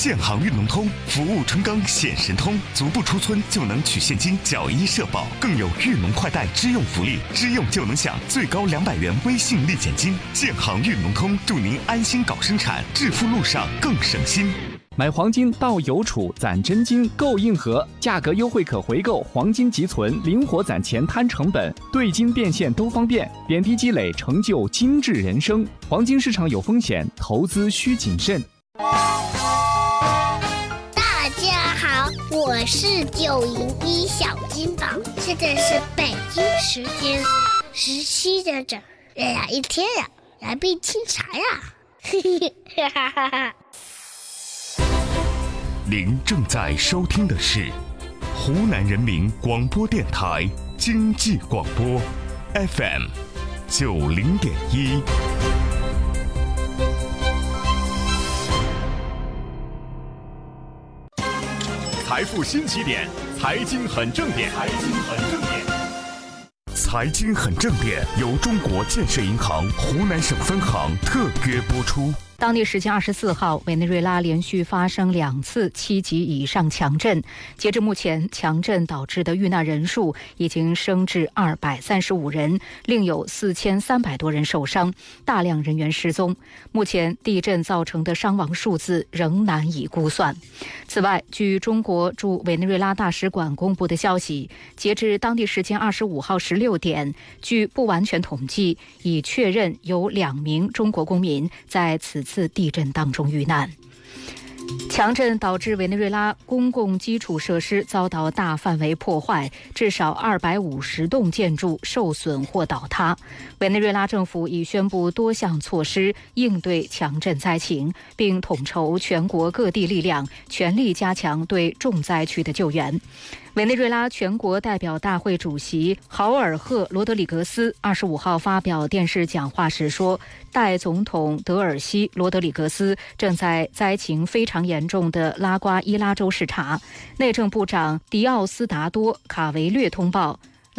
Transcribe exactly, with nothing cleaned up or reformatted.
建行运农通，服务春耕显神通，足不出村就能取现金缴医社保，更有运农快贷支用福利，支用就能享最高两百元微信立减金。建行运农通，祝您安心搞生产，致富路上更省心。 买黄金到邮储攒真金购硬核，价格优惠可回购，黄金即存，灵活攒钱摊成本，兑金变现都方便，点滴积累成就精致人生。黄金市场有风险，投资需谨慎。 大家好，我是九零一小金宝，现在是北京时间十七点整，月亮一天呀，来杯清茶呀，嘿嘿哈哈哈。 您正在收听的是湖南人民广播电台经济广播 F M 九零点一。 财富新起点，财经很正点，财经很正点。 财经很正点由中国建设银行湖南省分行特约播出。 当地时间二十四号，委内瑞拉连续发生两次七级以上强震，截至目前，强震导致的遇难人数已经升至二百三十五人，另有四千三百多人受伤，大量人员失踪。目前，地震造成的伤亡数字仍难以估算。此外，据中国驻委内瑞拉大使馆公布的消息，截至当地时间二十五号十六点，据不完全统计，已确认有两名中国公民在此次地震当中遇难。强震导致委内瑞拉公共基础设施遭到大范围破坏，至少二百五十栋建筑受损或倒塌。委内瑞拉政府已宣布多项措施应对强震灾情，并统筹全国各地力量，全力加强对重灾区的救援。委内瑞拉全国代表大会主席豪尔赫·罗德里格斯二十五号发表电视讲话时说，代总统德尔西·罗德里格斯正在灾情非常严重的拉瓜伊拉州视察。内政部长迪奥斯达多·卡维略通报，